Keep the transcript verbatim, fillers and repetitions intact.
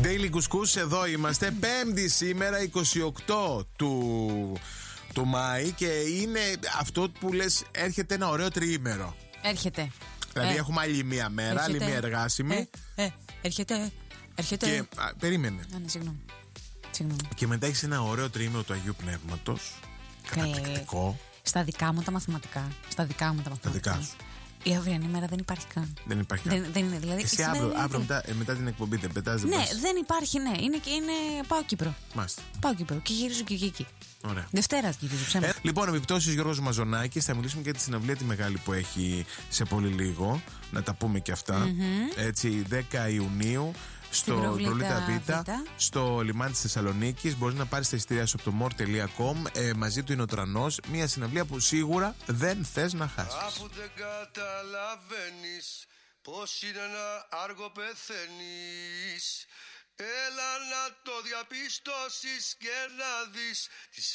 Daily Couscous, εδώ είμαστε. Πέμπτη σήμερα, είκοσι οκτώ του, του Μάη. Και είναι αυτό που λες, έρχεται ένα ωραίο τριήμερο. Έρχεται. Δηλαδή ε. έχουμε άλλη μία μέρα, έρχεται. άλλη μία εργάσιμη. Ε, ε, έρχεται. Έρχεται. Και, α, περίμενε. Α, ναι, συγγνώμη. Συγγνώμη. Και μετά έχεις ένα ωραίο τριήμερο του Αγίου Πνεύματος. Καταπληκτικό. Ε, στα δικά μου τα μαθηματικά. Στα δικά μου τα μαθηματικά. δικά σου. Η αυριανή μέρα δεν υπάρχει καν. Δεν υπάρχει δεν, δεν είναι, δηλαδή. Εσύ αύριο, αύριο μετά, ε, μετά την εκπομπή δεν πετάς, δεν Ναι, πας. δεν υπάρχει, ναι. Είναι, είναι, πάω Κύπρο. Μάλιστα. Πάω Κύπρο και γυρίζω και εκεί. Ωραία. Δευτέρα γυρίζω ψέμα. Ε, λοιπόν, επιπτώσεις Γιώργος Μαζονάκης. Θα μιλήσουμε και για τη συναυλία τη μεγάλη που έχει σε πολύ λίγο. Να τα πούμε και αυτά. Mm-hmm. Έτσι, δέκα Ιουνίου. Στο Προβλήτα Β, στο λιμάνι της Θεσσαλονίκης. Μπορείς να πάρεις τα εισιτήρια σου από το more τελεία com. ε, Μαζί του είναι ο Τρανός. Μια συναυλία που σίγουρα δεν θες να χάσεις. Αφού δεν καταλαβαίνεις πως είναι ένα άργο πεθαίνεις, έλα να το διαπιστώσεις και να δεις τις